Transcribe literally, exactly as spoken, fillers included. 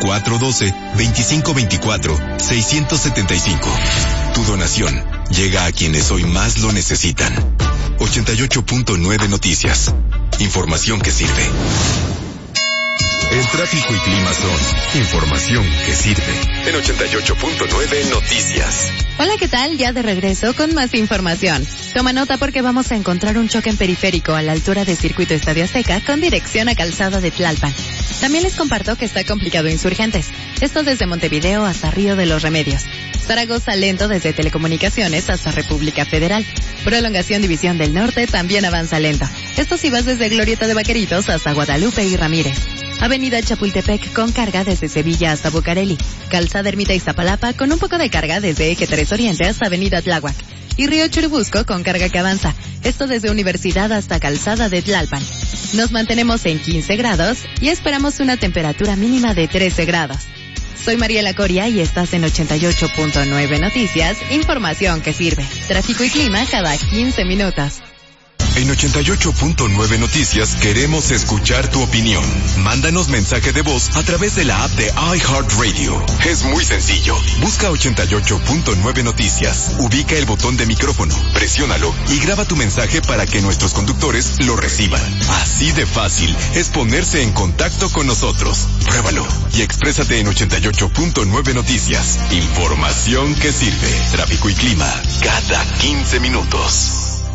cuatro uno dos, dos cinco dos cuatro, seis siete cinco. Tu donación llega a quienes hoy más lo necesitan. ochenta y ocho punto nueve Noticias. Información que sirve. El tráfico y clima son información que sirve. En ochenta y ocho punto nueve Noticias. Hola, ¿qué tal? Ya de regreso con más información. Toma nota porque vamos a encontrar un choque en periférico a la altura de Circuito Estadio Azteca con dirección a Calzada de Tlalpan. También les comparto que está complicado Insurgentes. Esto desde Montevideo hasta Río de los Remedios. Zaragoza lento desde Telecomunicaciones hasta República Federal. Prolongación División del Norte también avanza lento. Esto si vas desde Glorieta de Vaqueritos hasta Guadalupe y Ramírez. Avenida Chapultepec con carga desde Sevilla hasta Bucareli. Calzada Ermita Iztapalapa con un poco de carga desde Eje tres Oriente hasta Avenida Tláhuac. Y Río Churubusco con carga que avanza. Esto desde Universidad hasta Calzada de Tlalpan. Nos mantenemos en quince grados y esperamos una temperatura mínima de trece grados. Soy Mariela Coria y estás en ochenta y ocho punto nueve Noticias, información que sirve. Tráfico y clima cada quince minutos. En ochenta y ocho punto nueve Noticias queremos escuchar tu opinión. Mándanos mensaje de voz a través de la app de iHeartRadio. Es muy sencillo. Busca ochenta y ocho punto nueve Noticias. Ubica el botón de micrófono, presiónalo y graba tu mensaje para que nuestros conductores lo reciban. Así de fácil es ponerse en contacto con nosotros. Pruébalo y exprésate en ochenta y ocho punto nueve Noticias. Información que sirve. Tráfico y clima cada quince minutos.